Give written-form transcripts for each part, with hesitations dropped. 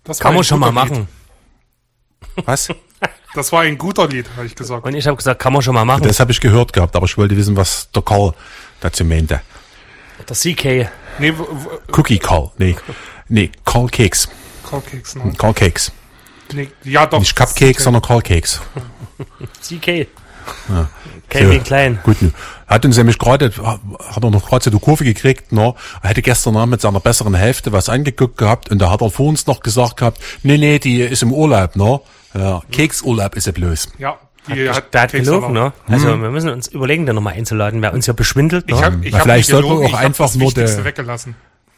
Kann man schon mal machen. Was? Das war ein guter Lied, habe ich gesagt. Und ich habe gesagt, kann man schon mal machen. Das habe ich gehört gehabt, aber ich wollte wissen, was der Karl dazu meinte. Der CK. Nee, Cookie Karl. Nee, Karl Keks. Karl Keks, ne? Karl Keks. Nee, ja, doch. Nicht Cupcakes, sondern Karl Keks. CK. Ja. Calvin Klein. Gut, hat uns nämlich gerade, hat er noch gerade so die Kurve gekriegt, ne? Er hätte gestern Abend mit seiner besseren Hälfte was angeguckt gehabt und da hat er vor uns noch gesagt gehabt, nee, die ist im Urlaub, ne? Ja, Keksurlaub ist sie bloß. Ja. Der hat gelogen, ne? Also wir müssen uns überlegen, den nochmal einzuladen, wer uns ja beschwindelt. Ne? Ich hab vielleicht sollten wir auch einfach nur weggelassen.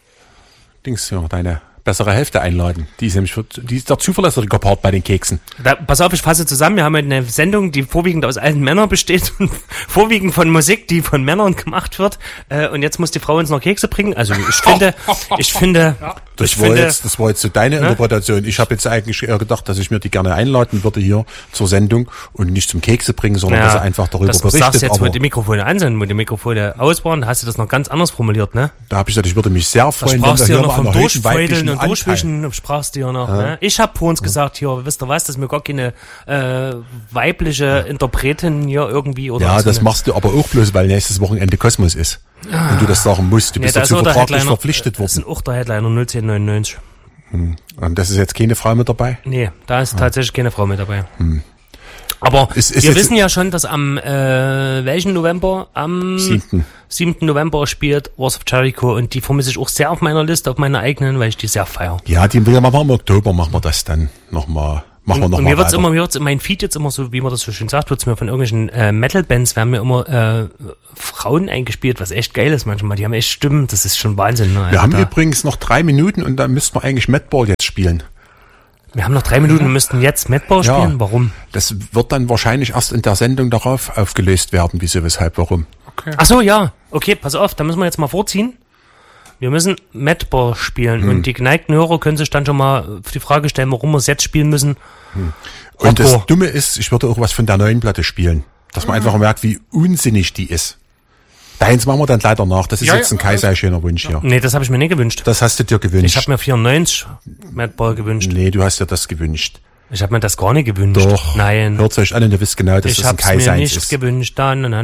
Deine bessere Hälfte einladen. Die ist nämlich die ist der zuverlässige Part bei den Keksen. Pass auf, ich fasse zusammen. Wir haben eine Sendung, die vorwiegend aus alten Männern besteht und vorwiegend von Musik, die von Männern gemacht wird. Und jetzt muss die Frau uns noch Kekse bringen. Also ich finde. Ja. Das war jetzt so deine Interpretation. Ich habe jetzt eigentlich eher gedacht, dass ich mir die gerne einladen würde hier zur Sendung und nicht zum Kekse bringen, sondern dass er einfach darüber berichtet. Du sagst jetzt, wo die Mikrofone an sind, wo die Mikrofone aus waren, hast du das noch ganz anders formuliert, ne? Da habe ich gesagt, ich würde mich sehr freuen, wenn wir hier mal vom Durchfeudeln und Durchwischen sprachst du ja noch, ne? Ich habe vor uns gesagt, hier, wisst ihr was, dass mir gar keine weibliche Interpretin hier irgendwie oder. Ja, das machst du aber auch bloß, weil nächstes Wochenende Kosmos ist. Und du das sagen musst. Du bist dazu vertraglich verpflichtet worden. Das ist auch der Headliner 01099. Und das ist jetzt keine Frau mit dabei? Nee, da ist tatsächlich keine Frau mit dabei. Aber wir wissen ja schon, dass am welchen November? Am 7. November spielt Wars of Jericho und die vermisse ich auch sehr auf meiner Liste, auf meiner eigenen, weil ich die sehr feiere. Ja, die will ja mal im Oktober machen wir das dann nochmal. Und mir wird's in mein Feed jetzt immer so, wie man das so schön sagt, wird's mir von irgendwelchen Metal-Bands werden mir immer Frauen eingespielt, was echt geil ist manchmal. Die haben echt Stimmen, das ist schon Wahnsinn. Ne? Wir haben übrigens noch 3 Minuten und dann müssten wir eigentlich Madball jetzt spielen. Wir haben noch 3 Minuten und müssten jetzt Madball spielen. Warum? Das wird dann wahrscheinlich erst in der Sendung darauf aufgelöst werden, wieso, weshalb, warum. Okay. Ach so, ja. Okay, pass auf, da müssen wir jetzt mal vorziehen. Wir müssen Madball spielen und die geneigten Hörer können sich dann schon mal die Frage stellen, warum wir es jetzt spielen müssen. Und das Dumme ist, ich würde auch was von der neuen Platte spielen, dass man einfach merkt, wie unsinnig die ist. Deins machen wir dann leider nach. Das ist jetzt ein kaiserschöner Wunsch hier. Nee, das habe ich mir nicht gewünscht. Das hast du dir gewünscht. Ich habe mir 94 Madball gewünscht. Nee, du hast dir das gewünscht. Ich habe mir das gar nicht gewünscht. Doch. Nein. Hört euch an und ihr wisst genau, dass das ein Kaiser ist. Ich habe mir nicht gewünscht. Dann